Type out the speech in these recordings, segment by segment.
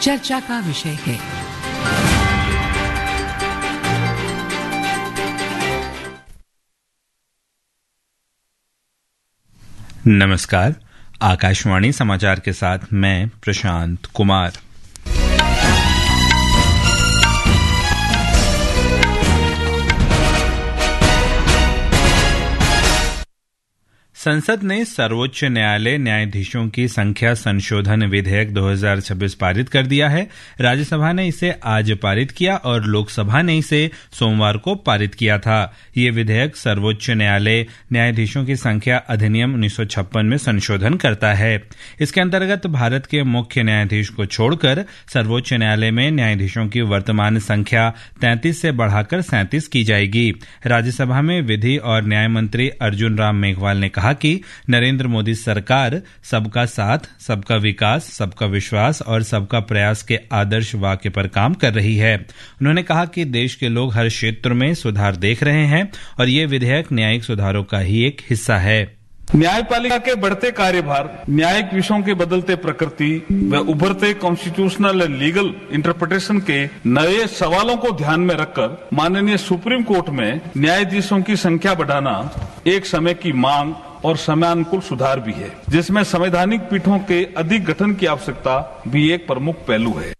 चर्चा का विषय है। नमस्कार, आकाशवाणी समाचार के साथ मैं प्रशांत कुमार। संसद ने सर्वोच्च न्यायालय न्यायाधीशों की संख्या संशोधन विधेयक 2026 पारित कर दिया है। राज्यसभा ने इसे आज पारित किया और लोकसभा ने इसे सोमवार को पारित किया था। ये विधेयक सर्वोच्च न्यायालय न्यायाधीशों की संख्या अधिनियम 1956 में संशोधन करता है। इसके अंतर्गत भारत के मुख्य न्यायाधीश को छोड़कर सर्वोच्च न्यायालय में न्यायाधीशों की वर्तमान संख्या 33 से बढ़ाकर 37 की जाएगी। राज्यसभा में विधि और न्याय मंत्री अर्जुन राम मेघवाल ने कहा कि नरेंद्र मोदी सरकार सबका साथ, सबका विकास, सबका विश्वास और सबका प्रयास के आदर्श वाक्य पर काम कर रही है। उन्होंने कहा कि देश के लोग हर क्षेत्र में सुधार देख रहे हैं और ये विधेयक न्यायिक सुधारों का ही एक हिस्सा है। न्यायपालिका के बढ़ते कार्यभार, न्यायिक विषयों की बदलते प्रकृति व उभरते कॉन्स्टिट्यूशनल एंड लीगल इंटरप्रिटेशन के नए सवालों को ध्यान में रखकर माननीय सुप्रीम कोर्ट में न्यायाधीशों की संख्या बढ़ाना एक समय की मांग और समयानुकूल सुधार भी है, जिसमें संवैधानिक पीठों के अधिक गठन की आवश्यकता भी एक प्रमुख पहलू है।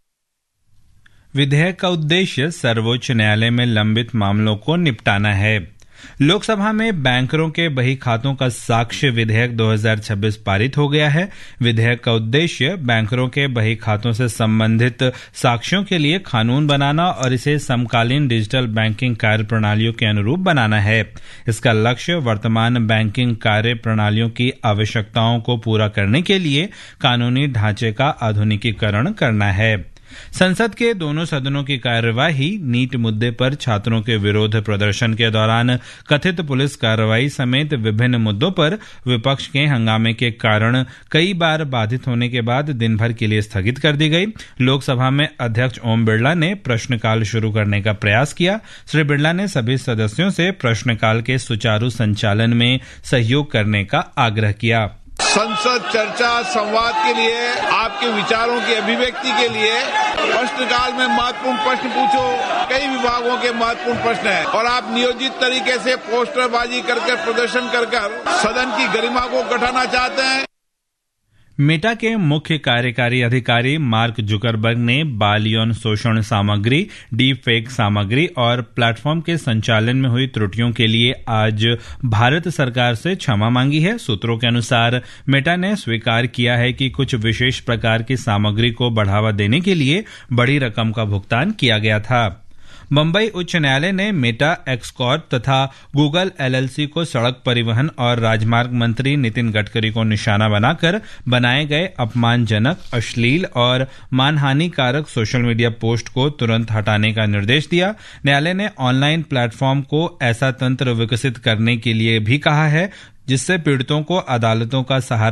विधेयक का उद्देश्य सर्वोच्च न्यायालय में लंबित मामलों को निपटाना है। लोकसभा में बैंकरों के बही खातों का साक्ष्य विधेयक 2026 पारित हो गया है। विधेयक का उद्देश्य बैंकरों के बही खातों से संबंधित साक्ष्यों के लिए कानून बनाना और इसे समकालीन डिजिटल बैंकिंग कार्य प्रणालियों के अनुरूप बनाना है। इसका लक्ष्य वर्तमान बैंकिंग कार्य प्रणालियों की आवश्यकताओं को पूरा करने के लिए कानूनी ढांचे का आधुनिकीकरण करना है। संसद के दोनों सदनों की कार्यवाही नीट मुद्दे पर छात्रों के विरोध प्रदर्शन के दौरान कथित पुलिस कार्रवाई समेत विभिन्न मुद्दों पर विपक्ष के हंगामे के कारण कई बार बाधित होने के बाद दिन भर के लिए स्थगित कर दी गई। लोकसभा में अध्यक्ष ओम बिरला ने प्रश्नकाल शुरू करने का प्रयास किया। श्री बिरला ने सभी सदस्यों से प्रश्नकाल के सुचारू संचालन में सहयोग करने का आग्रह किया। संसद चर्चा संवाद के लिए, आपके विचारों की अभिव्यक्ति के लिए प्रश्नकाल में महत्वपूर्ण प्रश्न पूछो। कई विभागों के महत्वपूर्ण प्रश्न हैं और आप नियोजित तरीके से पोस्टरबाजी करके प्रदर्शन कर सदन की गरिमा को घटाना चाहते हैं। मेटा के मुख्य कार्यकारी अधिकारी मार्क जुकरबर्ग ने बाल यौन शोषण सामग्री, डीप फेक सामग्री और प्लेटफॉर्म के संचालन में हुई त्रुटियों के लिए आज भारत सरकार से क्षमा मांगी है। सूत्रों के अनुसार मेटा ने स्वीकार किया है कि कुछ विशेष प्रकार की सामग्री को बढ़ावा देने के लिए बड़ी रकम का भुगतान किया गया था। मुंबई उच्च न्यायालय ने मेटा, एक्सकॉर्प तथा गूगल एलएलसी को सड़क परिवहन और राजमार्ग मंत्री नितिन गडकरी को निशाना बनाकर बनाए गए अपमानजनक, अश्लील और मानहानिकारक सोशल मीडिया पोस्ट को तुरंत हटाने का निर्देश दिया। न्यायालय ने ऑनलाइन प्लेटफॉर्म को ऐसा तंत्र विकसित करने के लिए भी कहा है जिससे पीड़ितों को अदालतों का सहारा